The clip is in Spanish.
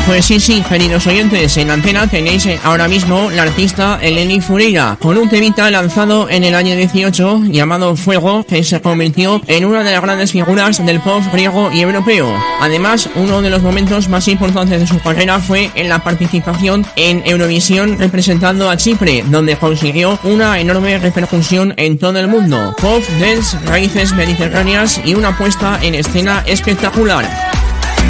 Pues sí, queridos oyentes, en antena tenéis ahora mismo la artista Eleni Foureira, con un temita lanzado en el año 18 llamado Fuego, que se convirtió en una de las grandes figuras del pop griego y europeo. Además, uno de los momentos más importantes de su carrera fue en la participación en Eurovisión representando a Chipre, donde consiguió una enorme repercusión en todo el mundo. Pop, dance, raíces mediterráneas y una puesta en escena espectacular.